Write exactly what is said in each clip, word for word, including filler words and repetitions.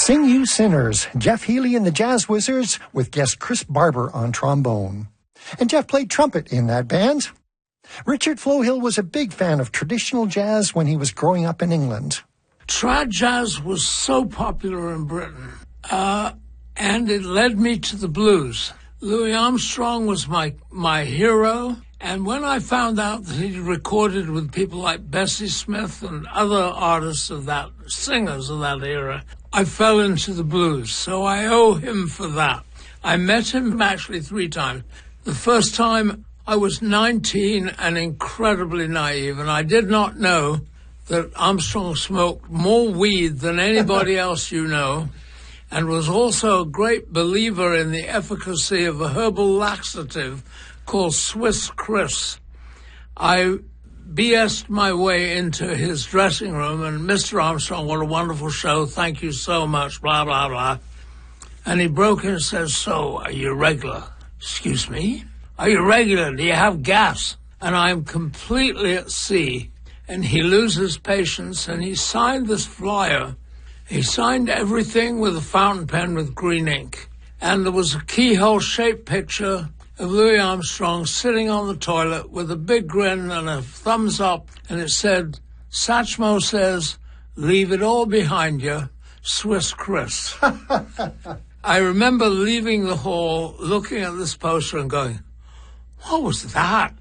Sing You Sinners, Jeff Healey and the Jazz Wizards with guest Chris Barber on trombone. And Jeff played trumpet in that band. Richard Flohill was a big fan of traditional jazz when he was growing up in England. Trad jazz was so popular in Britain, uh, and it led me to the blues. Louis Armstrong was my, my hero, and when I found out that he'd recorded with people like Bessie Smith and other artists of that, singers of that era, I fell into the blues, so I owe him for that. I met him actually three times. The first time I was nineteen and incredibly naive, and I did not know that Armstrong smoked more weed than anybody else you know, and was also a great believer in the efficacy of a herbal laxative called Swiss Chris. I B S'd my way into his dressing room, and Mister Armstrong, what a wonderful show, thank you so much, blah, blah, blah. And he broke in and says, so, are you regular? Excuse me? Are you regular? Do you have gas? And I'm completely at sea. And he loses patience, and he signed this flyer. He signed everything with a fountain pen with green ink. And there was a keyhole-shaped picture of Louis Armstrong sitting on the toilet with a big grin and a thumbs up, and it said, Satchmo says, leave it all behind you, Swiss Chris. I remember leaving the hall, looking at this poster and going, what was that?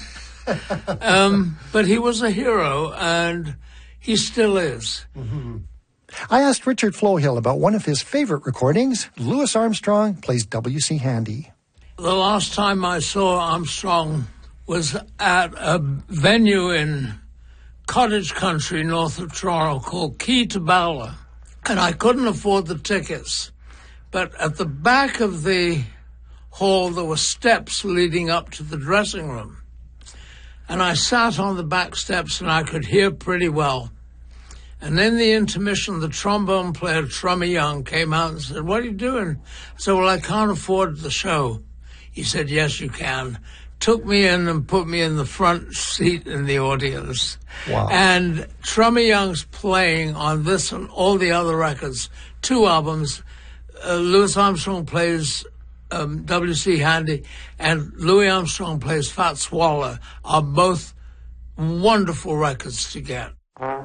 um, but he was a hero, and he still is. Mm-hmm. I asked Richard Flohill about one of his favorite recordings. Louis Armstrong plays W C Handy. The last time I saw Armstrong was at a venue in cottage country north of Toronto called Key to Bowler, and I couldn't afford the tickets. But at the back of the hall, there were steps leading up to the dressing room. And I sat on the back steps, and I could hear pretty well. And in the intermission, the trombone player, Trummy Young, came out and said, what are you doing? I said, well, I can't afford the show. He said, yes, you can. Took me in and put me in the front seat in the audience. Wow. And Trummy Young's playing on this and all the other records, two albums. Uh, Louis Armstrong plays um, W C Handy, and Louis Armstrong plays Fats Waller, are both wonderful records to get.